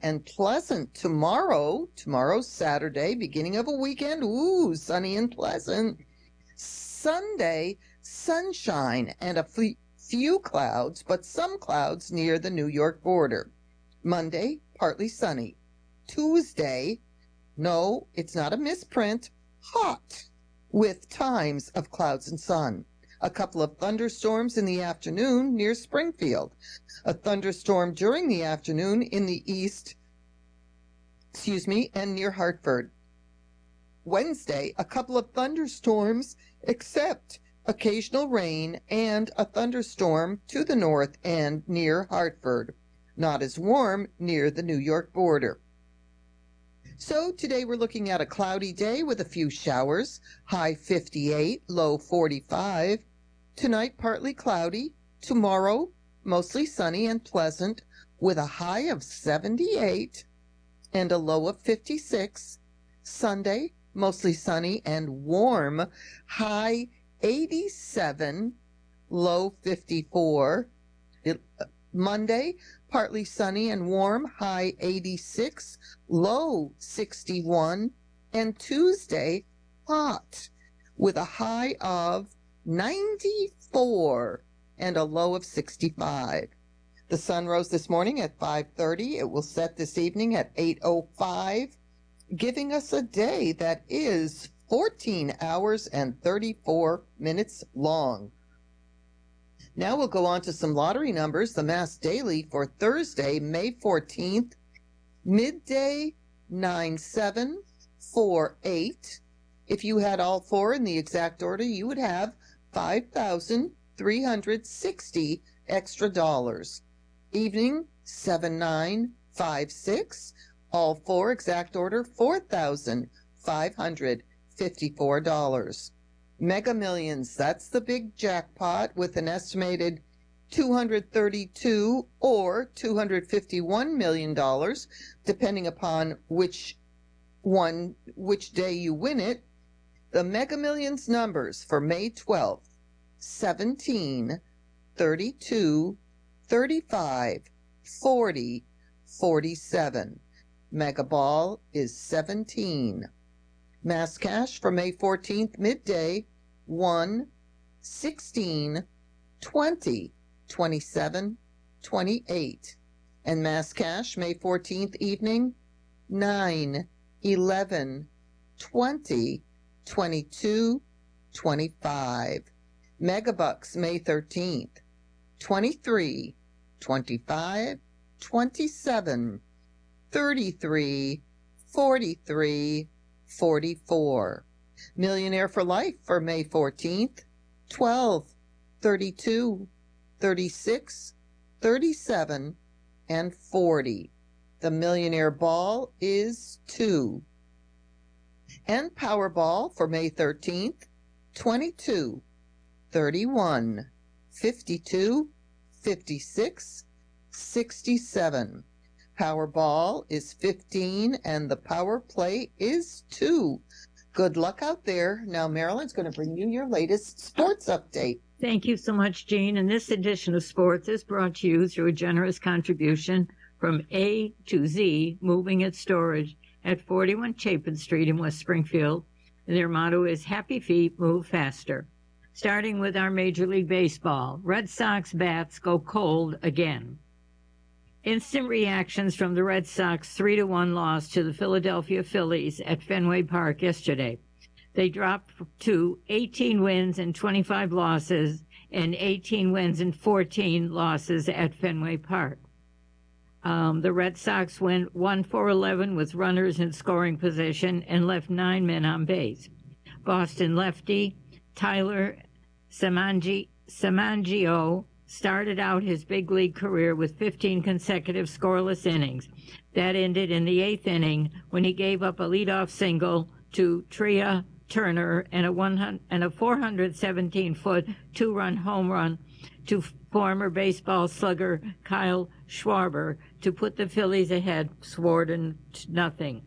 and pleasant tomorrow. Tomorrow's Saturday, beginning of a weekend. Ooh, sunny and pleasant. Sunday, sunshine and a few clouds, but some clouds near the New York border. Monday, partly sunny. Tuesday, no, it's not a misprint, hot, with times of clouds and sun. A couple of thunderstorms in the afternoon near Springfield. A thunderstorm during the afternoon in the east, and near Hartford. Wednesday, a couple of thunderstorms, except occasional rain and a thunderstorm to the north and near Hartford. Not as warm near the New York border. So today we're looking at a cloudy day with a few showers, high 58, low 45. Tonight partly cloudy. Tomorrow mostly sunny and pleasant with a high of 78 and a low of 56. Sunday mostly sunny and warm, high 87, low 54. Monday, partly sunny and warm, high 86, low 61. And Tuesday, hot, with a high of 94 and a low of 65. The sun rose this morning at 5:30. It will set this evening at 8:05, giving us a day that is 14 hours and 34 minutes long. Now we'll go on to some lottery numbers. The Mass Daily for Thursday, May 14th, midday 9748. If you had all four in the exact order, you would have 5,360 extra dollars. Evening 7956. All four exact order, $4,554. Mega Millions, that's the big jackpot with an estimated $232 or $251 million, depending upon which day you win it. The Mega Millions numbers for May 12th, 17, 32, 35, 40, 47. Mega Ball is 17. Mass Cash for May 14th, midday, 1, 16, 20, 27, 28. And Mass Cash, May 14th evening, 9, 11, 20, 22, 25. Megabucks, May 13th, 23, 25, 27, 33, 43, 44. Millionaire for Life for May 14th, 12, 32, 36, 37, and 40. The Millionaire Ball is 2. And Powerball for May 13th, 22, 31, 52, 56, 67. Powerball is 15 and the power play is 2. Good luck out there. Now Marilyn's going to bring you your latest sports update. Thank you so much, Jean. And this edition of Sports is brought to you through a generous contribution from A to Z Moving and Storage at 41 Chapin Street in West Springfield. And their motto is Happy Feet Move Faster. Starting with our Major League Baseball, Red Sox bats go cold again. Instant reactions from the Red Sox 3-1 loss to the Philadelphia Phillies at Fenway Park yesterday. They dropped to 18 wins and 25 losses and 18 wins and 14 losses at Fenway Park. The Red Sox went 1-for-11 with runners in scoring position and left 9 men on base. Boston lefty Tyler Samangio started out his big league career with 15 consecutive scoreless innings. That ended in the 8th inning when he gave up a leadoff single to Trea Turner and a 417-foot 2-run home run to former baseball slugger Kyle Schwarber to put the Phillies ahead 4-0.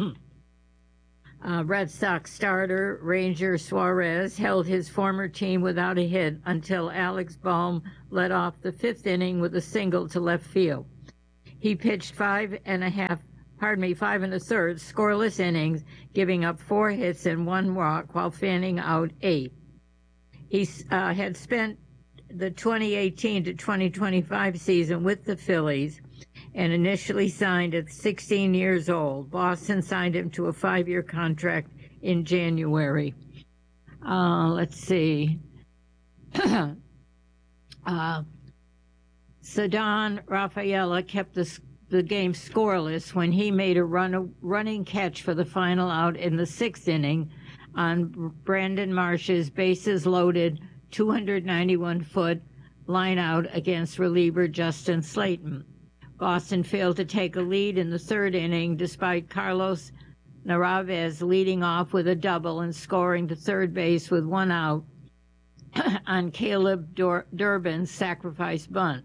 Red Sox starter Ranger Suarez held his former team without a hit until Alex Baum led off the 5th inning with a single to left field. He pitched 5.5 scoreless innings, giving up 4 hits and 1 walk while fanning out 8. He had spent the 2018 to 2025 season with the Phillies and initially signed at 16 years old. Boston signed him to a 5-year contract in January. Let's see. Ceddanne Rafaela kept the game scoreless when he made a running catch for the final out in the 6th inning on Brandon Marsh's bases-loaded 291-foot line-out against reliever Justin Slayton. Boston failed to take a lead in the 3rd inning despite Carlos Narvaez leading off with a double and scoring to third base with 1 out on Caleb Durbin's sacrifice bunt.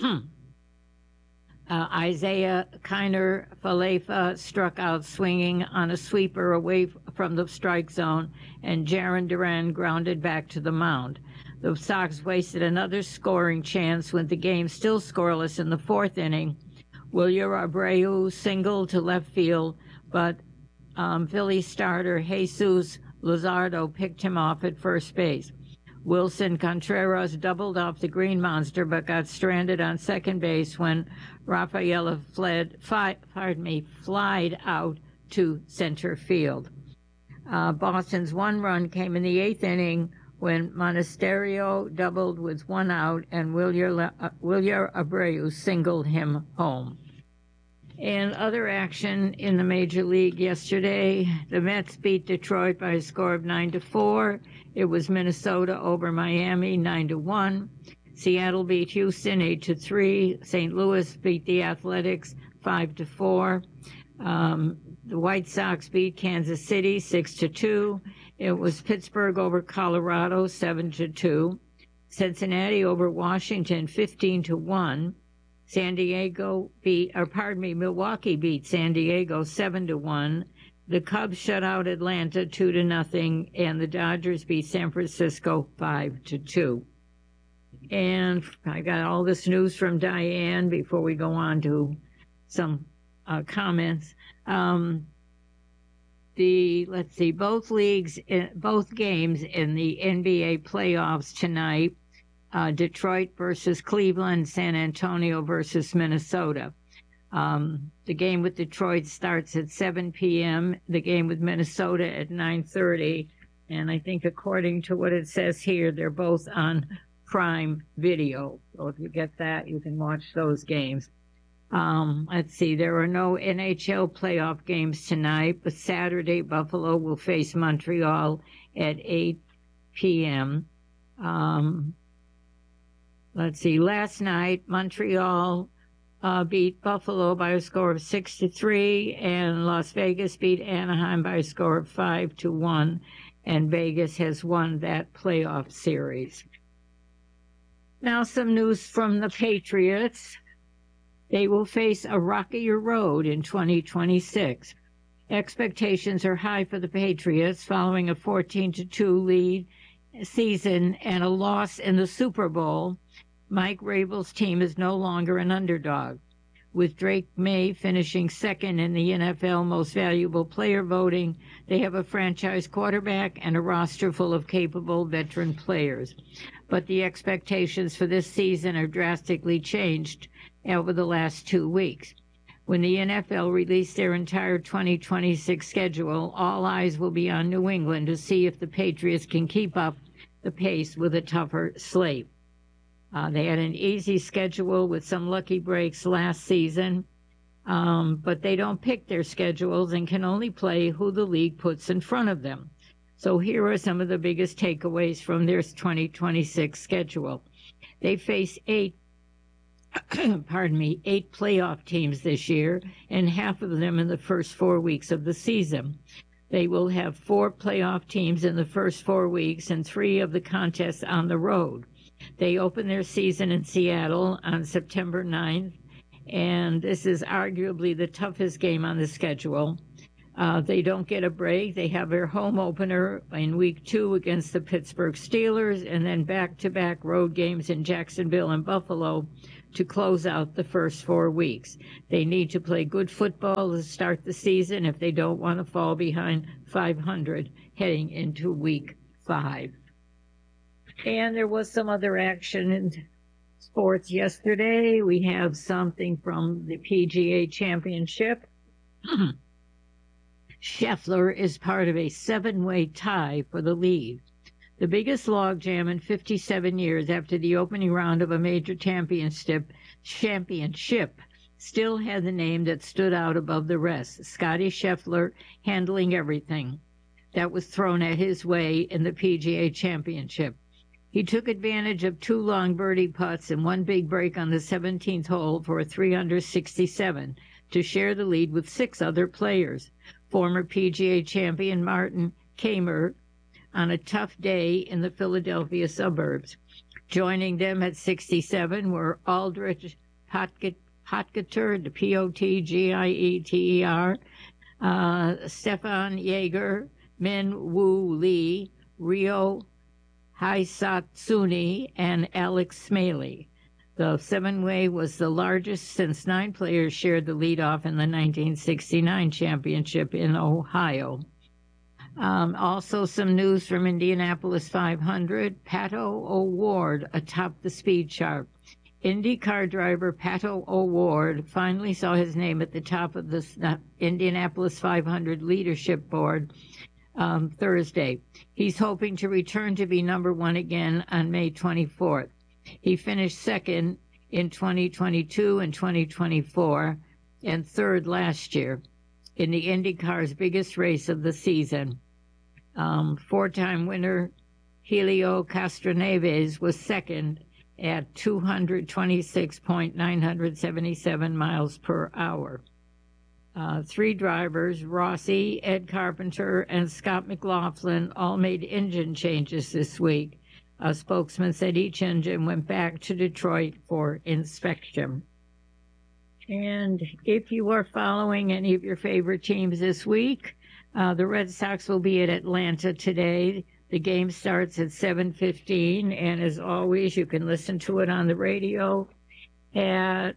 Isaiah Kiner Falefa struck out swinging on a sweeper away from the strike zone, and Jarren Duran grounded back to the mound. The Sox wasted another scoring chance with the game still scoreless in the 4th inning. Wilyer Abreu singled to left field, but Philly starter Jesus Luzardo picked him off at first base. Wilson Contreras doubled off the Green Monster but got stranded on second base when Rafaela flied out to center field. Boston's 1 run came in the 8th inning when Monasterio doubled with 1 out and Wilyer Abreu singled him home. And other action in the Major League yesterday, the Mets beat Detroit by a score of 9-4. It was Minnesota over Miami 9-1. Seattle beat Houston 8-3. St. Louis beat the Athletics 5-4. The White Sox beat Kansas City 6-2. It was Pittsburgh over Colorado 7-2. Cincinnati over Washington 15-1. Milwaukee beat San Diego 7-1. The Cubs shut out Atlanta 2-0, and the Dodgers beat San Francisco 5-2. And I got all this news from Diane before we go on to some comments. Both games in the NBA playoffs tonight. Detroit versus Cleveland, San Antonio versus Minnesota. The game with Detroit starts at 7 p.m., the game with Minnesota at 9:30, and I think according to what it says here, they're both on Prime Video. So if you get that, you can watch those games. Let's see, there are no NHL playoff games tonight, but Saturday, Buffalo will face Montreal at 8 p.m. Let's see, last night, Montreal beat Buffalo by a score of 6-3, and Las Vegas beat Anaheim by a score of 5-1, and Vegas has won that playoff series. Now some news from the Patriots. They will face a rockier road in 2026. Expectations are high for the Patriots following a 14-2 lead season and a loss in the Super Bowl. Mike Vrabel's team is no longer an underdog. With Drake May finishing second in the NFL Most Valuable Player voting, they have a franchise quarterback and a roster full of capable veteran players. But the expectations for this season are drastically changed over the last 2 weeks. When the NFL released their entire 2026 schedule, all eyes will be on New England to see if the Patriots can keep up the pace with a tougher slate. They had an easy schedule with some lucky breaks last season, but they don't pick their schedules and can only play who the league puts in front of them. So here are some of the biggest takeaways from their 2026 schedule. They face 8 playoff teams this year, and half of them in the first 4 weeks of the season. They will have 4 playoff teams in the first 4 weeks and 3 of the contests on the road. They open their season in Seattle on September 9th, and this is arguably the toughest game on the schedule. They don't get a break. They have their home opener in week 2 against the Pittsburgh Steelers, and then back-to-back road games in Jacksonville and Buffalo to close out the first 4 weeks. They need to play good football to start the season if they don't want to fall behind 500 heading into week 5. And there was some other action in sports yesterday. We have something from the PGA Championship. Scheffler is part of a 7-way tie for the lead. The biggest logjam in 57 years after the opening round of a major championship still had the name that stood out above the rest, Scottie Scheffler handling everything that was thrown at his way in the PGA Championship. He took advantage of 2 long birdie putts and 1 big break on the 17th hole for a 367 to share the lead with 6 other players. Former PGA champion Martin Kaymer on a tough day in the Philadelphia suburbs. Joining them at 67 were Aldrich Potgieter, the Potgieter, Stefan Jaeger, Min Woo Lee, Ryo Hisatsuni, and Alex Smaley. The 7-way was the largest since 9 players shared the leadoff in the 1969 championship in Ohio. Also some news from Indianapolis 500. Pato O'Ward atop the speed chart. IndyCar driver Pato O'Ward finally saw his name at the top of the Indianapolis 500 leadership board Thursday. He's hoping to return to be number 1 again on May 24th. He finished second in 2022 and 2024 and third last year in the IndyCar's biggest race of the season. 4-time winner Helio Castroneves was second at 226.977 miles per hour. 3 drivers, Rossi, Ed Carpenter, and Scott McLaughlin, all made engine changes this week. A spokesman said each engine went back to Detroit for inspection. And if you are following any of your favorite teams this week, the Red Sox will be at Atlanta today. The game starts at 7:15, and as always, you can listen to it on the radio at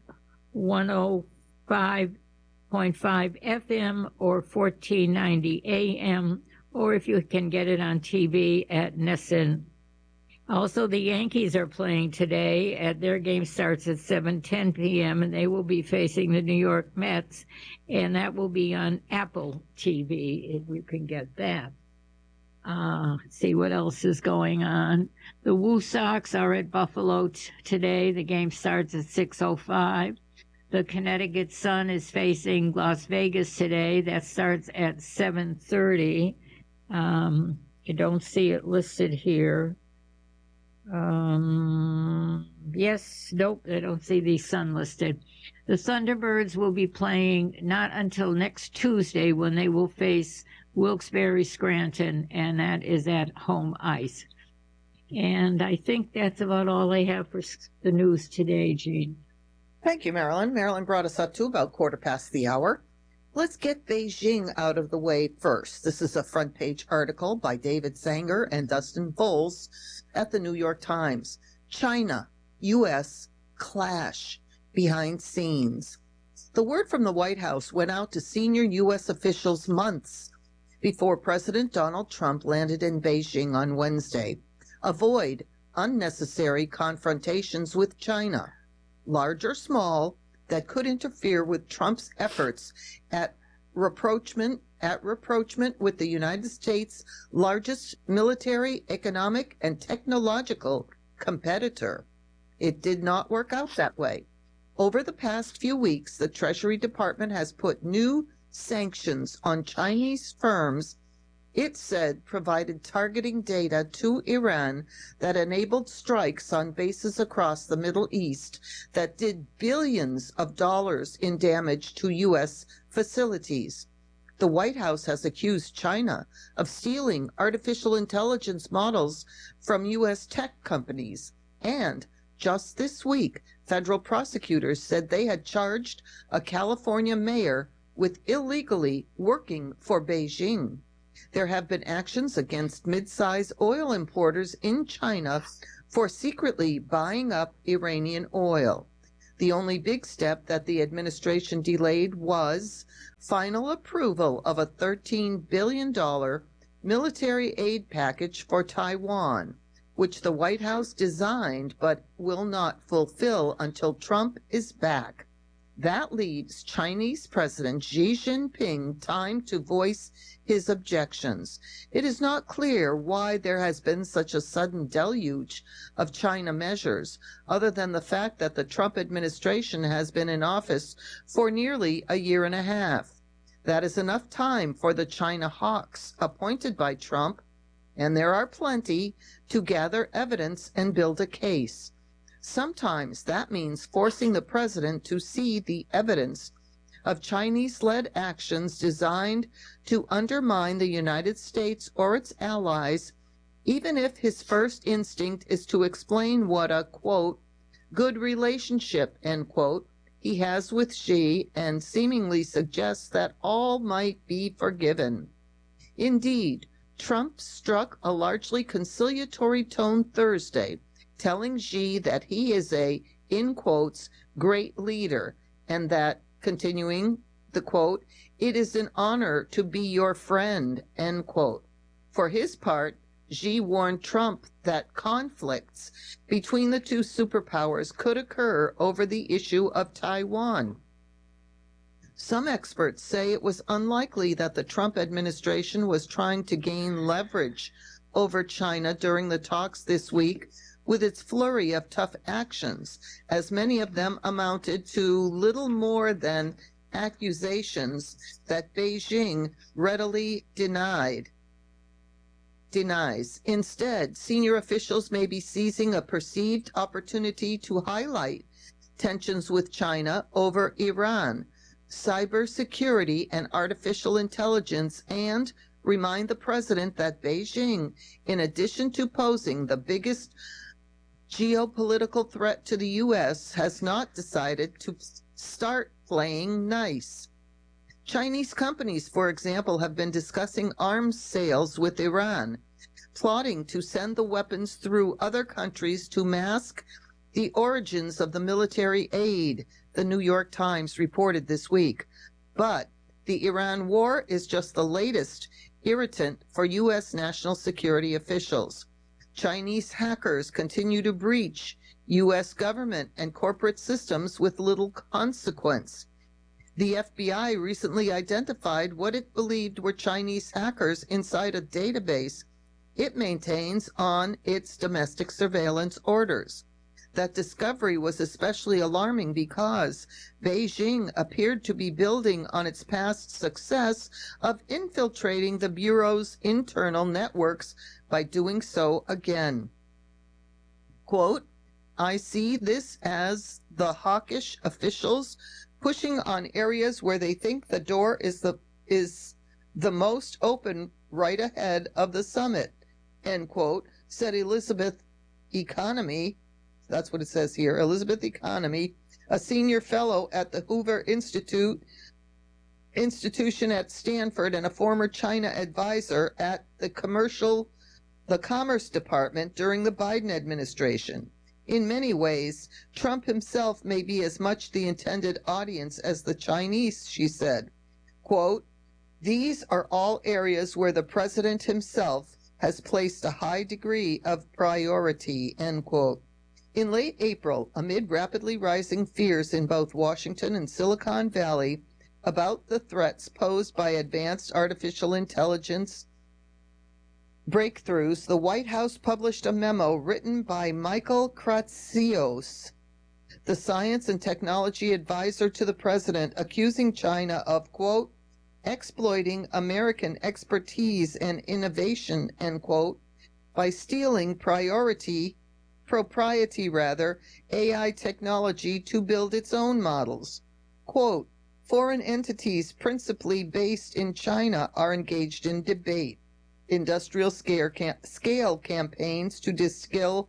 105.5 FM or 1490 AM, or if you can get it on TV at NESN. Also, the Yankees are playing today. Their game starts at 7:10 p.m., and they will be facing the New York Mets, and that will be on Apple TV, if you can get that. Let's see what else is going on. The Woo Sox are at Buffalo today. The game starts at 6:05. The Connecticut Sun is facing Las Vegas today. That starts at 7:30. You don't see it listed here. Nope, I don't see the Sun listed. The Thunderbirds will be playing not until next Tuesday when they will face Wilkes-Barre Scranton, and that is at home ice. And I think that's about all I have for the news today, Jean. Thank you, Marilyn. Marilyn brought us up to about 1:15. Let's get Beijing out of the way first. This is a front page article by David Sanger and Dustin Foles at the New York Times. China, U.S. clash behind scenes. The word from the White House went out to senior U.S. officials months before President Donald Trump landed in Beijing on Wednesday. Avoid unnecessary confrontations with China, large or small, that could interfere with Trump's efforts at rapprochement with the United States' largest military, economic, and technological competitor. It did not work out that way. Over the past few weeks, the Treasury Department has put new sanctions on Chinese firms it said provided targeting data to Iran that enabled strikes on bases across the Middle East that did billions of dollars in damage to U.S. facilities. The White House has accused China of stealing artificial intelligence models from U.S. tech companies. And just this week, federal prosecutors said they had charged a California mayor with illegally working for Beijing. There have been actions against mid-size oil importers in China for secretly buying up Iranian oil. The only big step that the administration delayed was final approval of a $13 billion military aid package for Taiwan, which the White House designed but will not fulfill until Trump is back. That leaves Chinese President Xi Jinping time to voice his objections. It is not clear why there has been such a sudden deluge of China measures, other than the fact that the Trump administration has been in office for nearly a year and a half. That is enough time for the China hawks appointed by Trump, and there are plenty, to gather evidence and build a case. Sometimes that means forcing the president to see the evidence of Chinese-led actions designed to undermine the United States or its allies, even if his first instinct is to explain what a, quote, good relationship, end quote, he has with Xi, and seemingly suggests that all might be forgiven. Indeed, Trump struck a largely conciliatory tone Thursday, telling Xi that he is a, in quotes, great leader, and that, continuing the quote, it is an honor to be your friend, end quote. For his part, Xi warned Trump that conflicts between the two superpowers could occur over the issue of Taiwan. Some experts say it was unlikely that the Trump administration was trying to gain leverage over China during the talks this week with its flurry of tough actions, as many of them amounted to little more than accusations that Beijing readily denies. Instead, senior officials may be seizing a perceived opportunity to highlight tensions with China over Iran, cybersecurity, and artificial intelligence, and remind the president that Beijing, in addition to posing the biggest geopolitical threat to the U.S., has not decided to start playing nice. Chinese companies, for example, have been discussing arms sales with Iran, plotting to send the weapons through other countries to mask the origins of the military aid, the New York Times reported this week. But the Iran war is just the latest irritant for U.S. national security officials. Chinese hackers continue to breach U.S. government and corporate systems with little consequence. The FBI recently identified what it believed were Chinese hackers inside a database it maintains on its domestic surveillance orders. That discovery was especially alarming because Beijing appeared to be building on its past success of infiltrating the Bureau's internal networks by doing so again. Quote, I see this as the hawkish officials pushing on areas where they think the door is the most open right ahead of the summit, end quote, said Elizabeth Economy. That's what it says here. Elizabeth Economy, a senior fellow at the Hoover Institution at Stanford and a former China advisor at the Commerce Department during the Biden administration. In many ways, Trump himself may be as much the intended audience as the Chinese, she said. Quote, these are all areas where the president himself has placed a high degree of priority, end quote. In late April, amid rapidly rising fears in both Washington and Silicon Valley about the threats posed by advanced artificial intelligence breakthroughs, the White House published a memo written by Michael Kratsios, the science and technology advisor to the president, accusing China of, quote, exploiting American expertise and innovation, end quote, by stealing propriety AI technology to build its own models. Quote, foreign entities principally based in China are engaged in debate, industrial scale campaigns to distill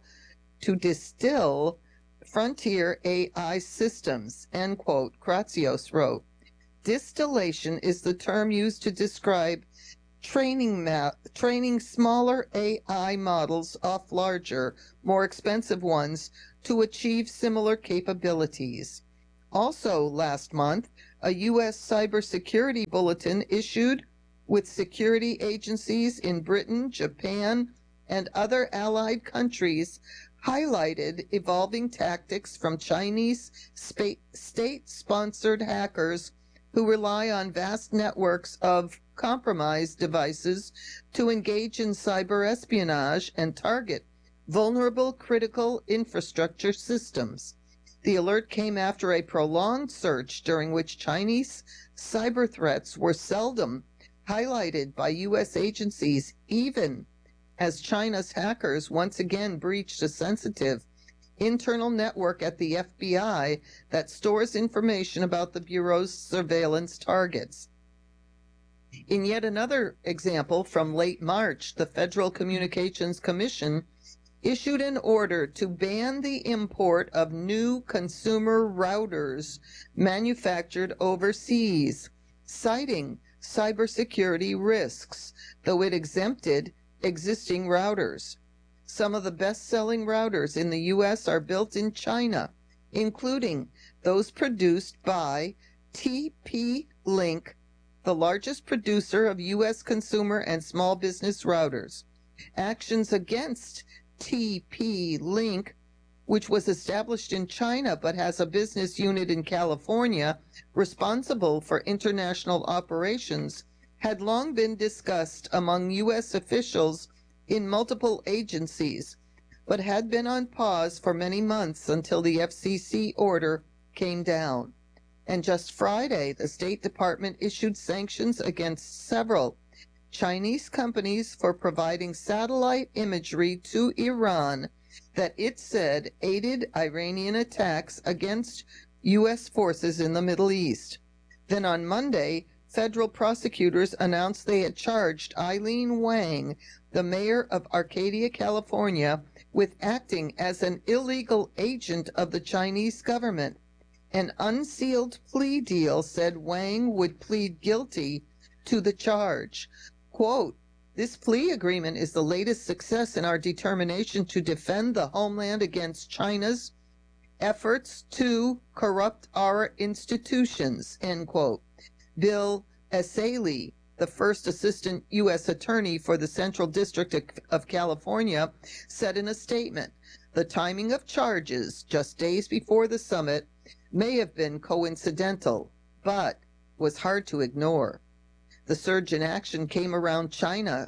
frontier AI systems, end quote, Kratsios wrote. Distillation is the term used to describe training smaller AI models off larger, more expensive ones to achieve similar capabilities. Also last month, a U.S. cybersecurity bulletin issued with security agencies in Britain, Japan, and other allied countries highlighted evolving tactics from Chinese state-sponsored hackers who rely on vast networks of compromised devices to engage in cyber espionage and target vulnerable critical infrastructure systems. The alert came after a prolonged search during which Chinese cyber threats were seldom highlighted by U.S. agencies, even as China's hackers once again breached a sensitive internal network at the FBI that stores information about the Bureau's surveillance targets. In yet another example from late March, the Federal Communications Commission issued an order to ban the import of new consumer routers manufactured overseas, citing cybersecurity risks, though it exempted existing routers. Some of the best-selling routers in the U.S. are built in China, including those produced by TP-Link, the largest producer of U.S. consumer and small business routers. Actions against TP-Link, which was established in China but has a business unit in California responsible for international operations, had long been discussed among U.S. officials in multiple agencies, but had been on pause for many months until the FCC order came down. And just Friday, the State Department issued sanctions against several Chinese companies for providing satellite imagery to Iran that it said aided Iranian attacks against U.S. forces in the Middle East. Then on Monday, federal prosecutors announced they had charged Eileen Wang, the mayor of Arcadia, California, with acting as an illegal agent of the Chinese government. An unsealed plea deal said Wang would plead guilty to the charge. Quote, "This plea agreement is the latest success in our determination to defend the homeland against China's efforts to corrupt our institutions," end quote. Bill Essayli, the first assistant U.S. attorney for the Central District of California, said in a statement, "The timing of charges just days before the summit may have been coincidental, but was hard to ignore. The surge in action came around China.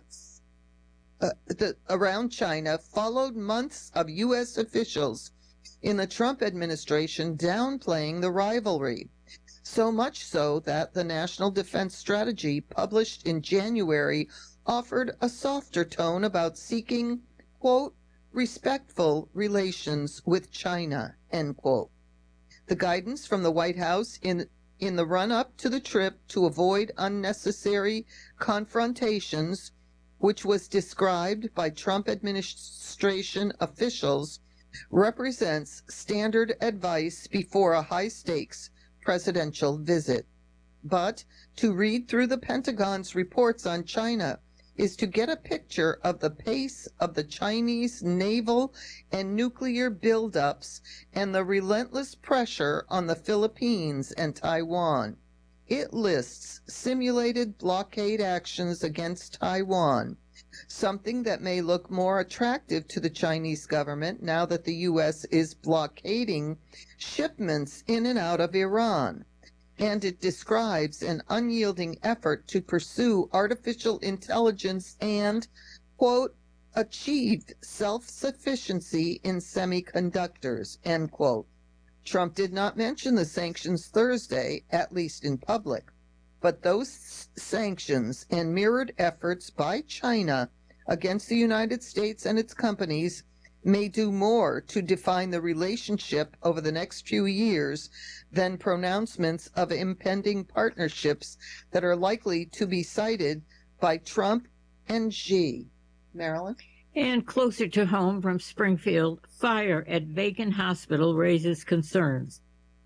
Followed months of U.S. officials in the Trump administration downplaying the rivalry. So much so that the National Defense Strategy published in January offered a softer tone about seeking, quote, respectful relations with China, end quote. The guidance from the White House in the run-up to the trip to avoid unnecessary confrontations, which was described by Trump administration officials, represents standard advice before a high-stakes presidential visit. But to read through the Pentagon's reports on China is to get a picture of the pace of the Chinese naval and nuclear buildups and the relentless pressure on the Philippines and Taiwan. It lists simulated blockade actions against Taiwan, something that may look more attractive to the Chinese government now that the U.S. is blockading shipments in and out of Iran. And it describes an unyielding effort to pursue artificial intelligence and, quote, achieve self-sufficiency in semiconductors, end quote. Trump did not mention the sanctions Thursday, at least in public, but those sanctions and mirrored efforts by China against the United States and its companies may do more to define the relationship over the next few years than pronouncements of impending partnerships that are likely to be cited by Trump and Xi. Marilyn? And closer to home from Springfield, fire at vacant hospital raises concerns.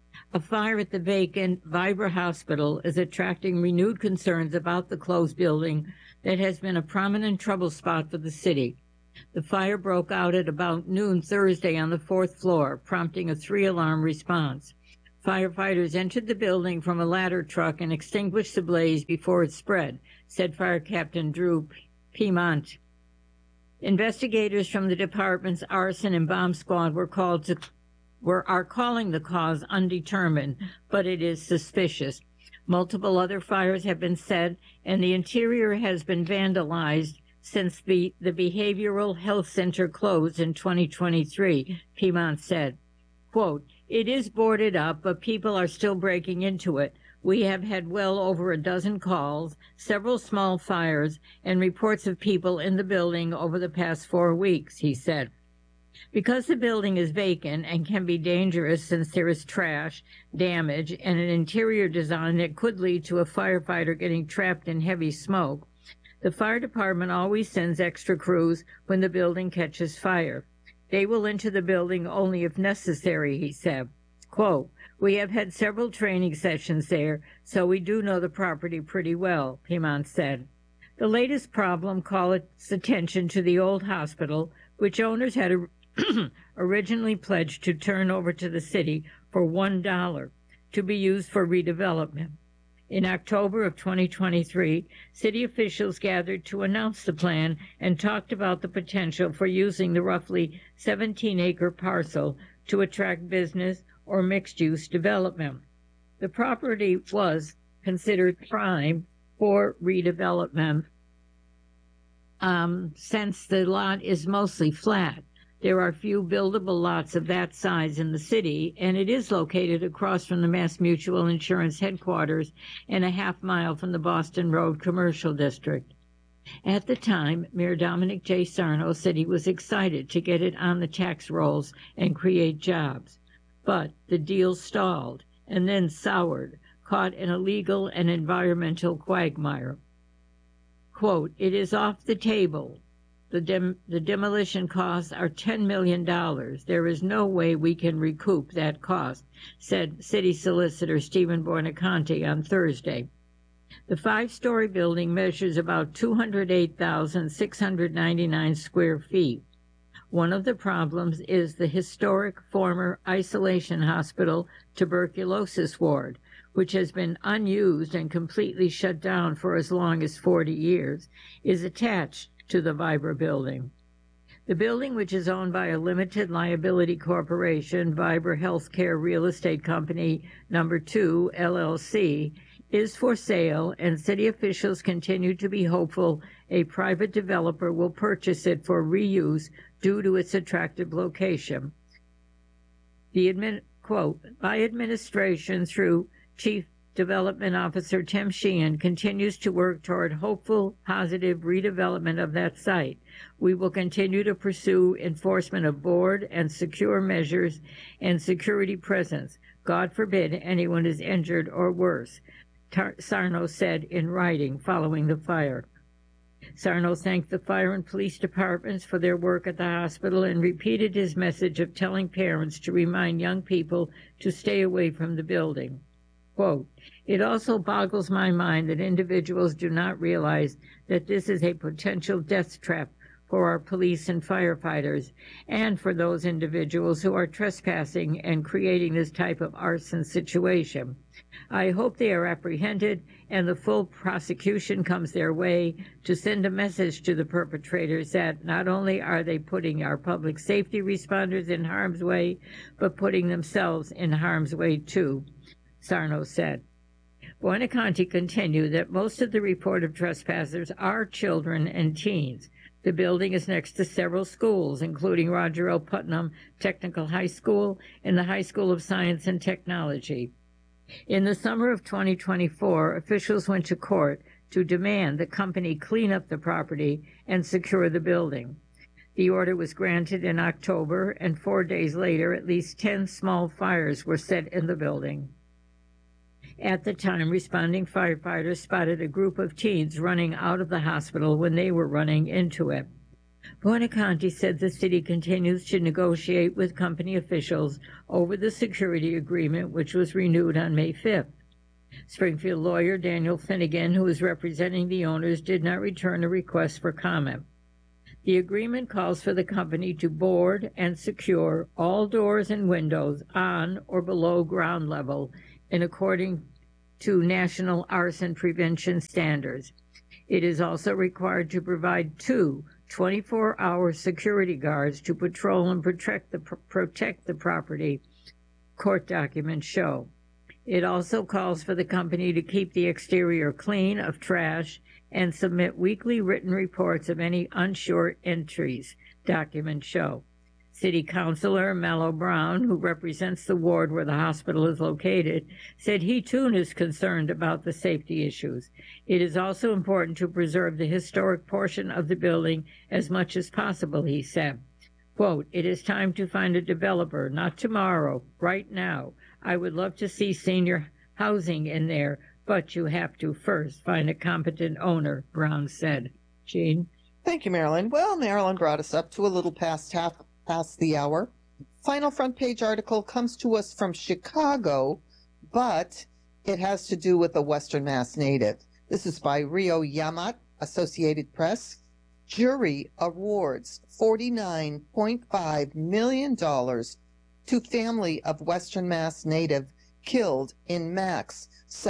A fire at the vacant Vibra Hospital is attracting renewed concerns about the closed building that has been a prominent trouble spot for the city. The fire broke out at about noon Thursday on the fourth floor, prompting a 3-alarm response. Firefighters entered the building from a ladder truck and extinguished the blaze before it spread, said Fire Captain Drew Piedmont. Investigators from the department's arson and bomb squad are calling the cause undetermined, but it is suspicious. Multiple other fires have been set, and the interior has been vandalized since the Behavioral Health Center closed in 2023, Piedmont said. Quote, "It is boarded up, but people are still breaking into it. We have had well over a dozen calls, several small fires, and reports of people in the building over the past 4 weeks," he said. Because the building is vacant and can be dangerous since there is trash, damage, and an interior design that could lead to a firefighter getting trapped in heavy smoke, the fire department always sends extra crews when the building catches fire. They will enter the building only if necessary, he said. Quote, "We have had several training sessions there, so we do know the property pretty well," Piedmont said. The latest problem called its attention to the old hospital, which owners had originally pledged to turn over to the city for $1 to be used for redevelopment. In October of 2023, city officials gathered to announce the plan and talked about the potential for using the roughly 17-acre parcel to attract business or mixed-use development. The property was considered prime for redevelopment since the lot is mostly flat. There are few buildable lots of that size in the city, and it is located across from the Mass Mutual Insurance headquarters and a half-mile from the Boston Road Commercial District. At the time, Mayor Dominic J. Sarno said he was excited to get it on the tax rolls and create jobs. But the deal stalled and then soured, caught in a legal and environmental quagmire. Quote, "It is off the table. The demolition costs are $10 million. There is no way we can recoup that cost," said City Solicitor Stephen Buonaconti on Thursday. The 5-story building measures about 208,699 square feet. One of the problems is the historic former isolation hospital tuberculosis ward, which has been unused and completely shut down for as long as 40 years, is attached to the Vibra building. The building, which is owned by a limited liability corporation, Vibra Healthcare Real Estate Company No. 2, LLC, is for sale, and city officials continue to be hopeful a private developer will purchase it for reuse due to its attractive location. Quote, "My administration, through Chief Development Officer Tim Sheehan, continues to work toward hopeful, positive redevelopment of that site. We will continue to pursue enforcement of board and secure measures and security presence. God forbid anyone is injured or worse," Sarno said in writing following the fire. Sarno thanked the fire and police departments for their work at the hospital and repeated his message of telling parents to remind young people to stay away from the building. Quote, "It also boggles my mind that individuals do not realize that this is a potential death trap for our police and firefighters, and for those individuals who are trespassing and creating this type of arson situation. I hope they are apprehended and the full prosecution comes their way to send a message to the perpetrators that not only are they putting our public safety responders in harm's way, but putting themselves in harm's way too," Sarno said. Buonaconti continued that most of the reported trespassers are children and teens. The building is next to several schools, including Roger L. Putnam Technical High School and the High School of Science and Technology. In the summer of 2024, officials went to court to demand the company clean up the property and secure the building. The order was granted in October, and 4 days later, at least 10 small fires were set in the building. At the time, responding firefighters spotted a group of teens running out of the hospital when they were running into it. Buonaconti said the city continues to negotiate with company officials over the security agreement, which was renewed on May 5th. Springfield lawyer Daniel Finnegan, who was representing the owners, did not return a request for comment. The agreement calls for the company to board and secure all doors and windows on or below ground level in according to national arson prevention standards. It is also required to provide two 24-hour security guards to patrol and protect the property, court documents show. It also calls for the company to keep the exterior clean of trash and submit weekly written reports of any unsure entries, documents show. City Councilor Mallow Brown, who represents the ward where the hospital is located, said he too is concerned about the safety issues. It is also important to preserve the historic portion of the building as much as possible, he said. Quote, "It is time to find a developer, not tomorrow, right now. I would love to see senior housing in there, but you have to first find a competent owner," Brown said. Jean? Thank you, Marilyn. Well, Marilyn brought us up to a little past the hour. Final front page article comes to us from Chicago, but it has to do with a Western Mass native. This is by Rio Yamat, Associated Press. Jury awards $49.5 million to family of Western Mass native killed in MAX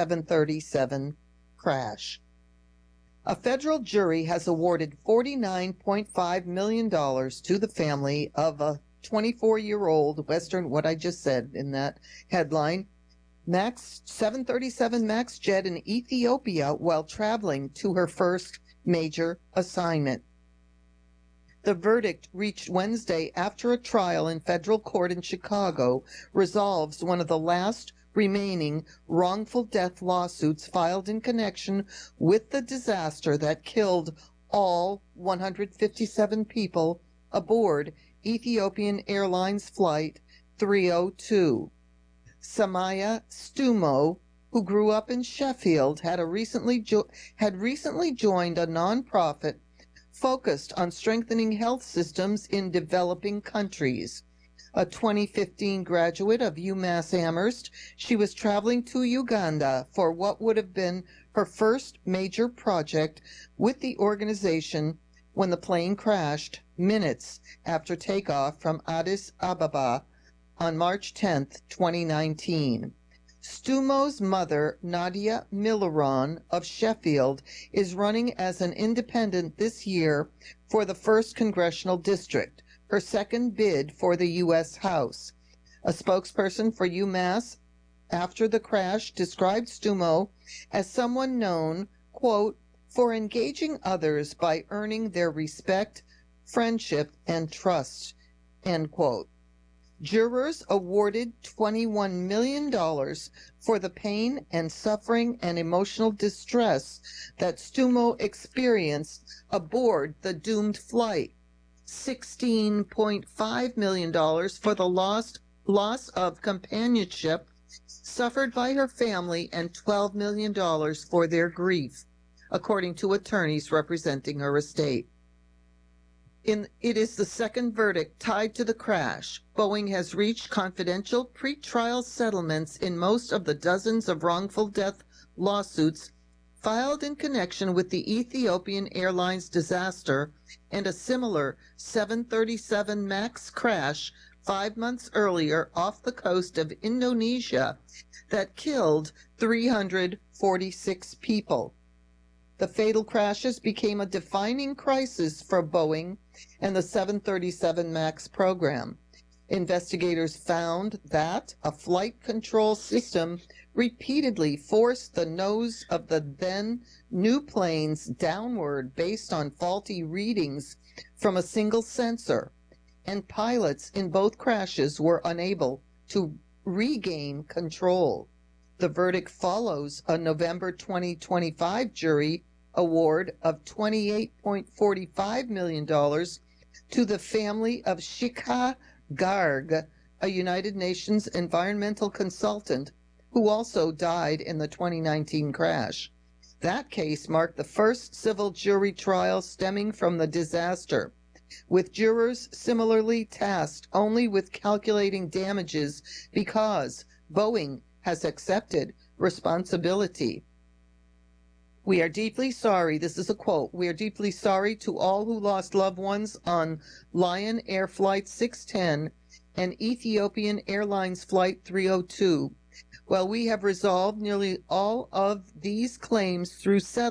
737 crash. A federal jury has awarded $49.5 million to the family of a 24-year-old Western, what I just said in that headline, MAX 737 MAX jet in Ethiopia while traveling to her first major assignment. The verdict, reached Wednesday after a trial in federal court in Chicago, resolves one of the last remaining wrongful death lawsuits filed in connection with the disaster that killed all 157 people aboard Ethiopian Airlines Flight 302. Samaya Stumo, who grew up in Sheffield, had recently joined a nonprofit focused on strengthening health systems in developing countries. A 2015 graduate of UMass Amherst, she was traveling to Uganda for what would have been her first major project with the organization when the plane crashed minutes after takeoff from Addis Ababa on March 10, 2019. Stumo's mother, Nadia Milaron of Sheffield, is running as an independent this year for the 1st Congressional District, her second bid for the U.S. House. A spokesperson for UMass after the crash described Stumo as someone known, quote, for engaging others by earning their respect, friendship, and trust, end quote. Jurors awarded $21 million for the pain and suffering and emotional distress that Stumo experienced aboard the doomed flight, $16.5 million for the loss of companionship suffered by her family, and $12 million for their grief, according to attorneys representing her estate. It is the second verdict tied to the crash. Boeing has reached confidential pre-trial settlements in most of the dozens of wrongful death lawsuits filed in connection with the Ethiopian Airlines disaster and a similar 737 MAX crash 5 months earlier off the coast of Indonesia that killed 346 people. The fatal crashes became a defining crisis for Boeing and the 737 MAX program. Investigators found that a flight control system repeatedly forced the nose of the then new planes downward based on faulty readings from a single sensor, and pilots in both crashes were unable to regain control. The verdict follows a November 2025 jury award of $28.45 million to the family of Shikha Garg, a United Nations environmental consultant who also died in the 2019 crash. That case marked the first civil jury trial stemming from the disaster, with jurors similarly tasked only with calculating damages because Boeing has accepted responsibility. We are deeply sorry. This is a quote. We are deeply sorry to all who lost loved ones on Lion Air Flight 610 and Ethiopian Airlines Flight 302. While we have resolved nearly all of these claims through settlement,